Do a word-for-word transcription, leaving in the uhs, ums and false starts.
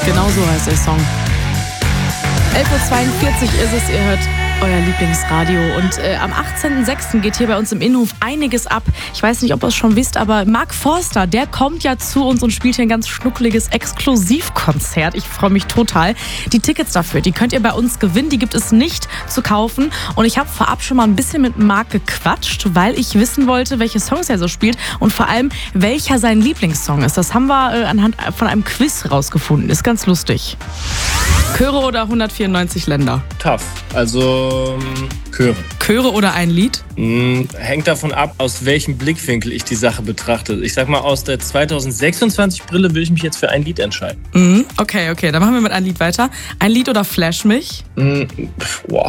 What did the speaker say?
Genau so heißt der Song. elf Uhr zweiundvierzig ist es, ihr hört euer Lieblingsradio. Und äh, am achtzehnten sechsten geht hier bei uns im Innenhof einiges ab. Ich weiß nicht, ob ihr es schon wisst, aber Mark Forster, der kommt ja zu uns und spielt hier ein ganz schnuckeliges Exklusivkonzert. Ich freue mich total. Die Tickets dafür, die könnt ihr bei uns gewinnen. Die gibt es nicht zu kaufen. Und ich habe vorab schon mal ein bisschen mit Mark gequatscht, weil ich wissen wollte, welche Songs er so spielt und vor allem, welcher sein Lieblingssong ist. Das haben wir äh, anhand von einem Quiz rausgefunden. Ist ganz lustig. Chöre oder hundertvierundneunzig Länder? Tough. Also Chöre. Chöre oder ein Lied? Hm, hängt davon ab, aus welchem Blickwinkel ich die Sache betrachte. Ich sag mal, aus der zweitausendsechsundzwanzig Brille will ich mich jetzt für ein Lied entscheiden. Mhm. Okay, okay, dann machen wir mit einem Lied weiter. Ein Lied oder Flash mich? Hm, boah.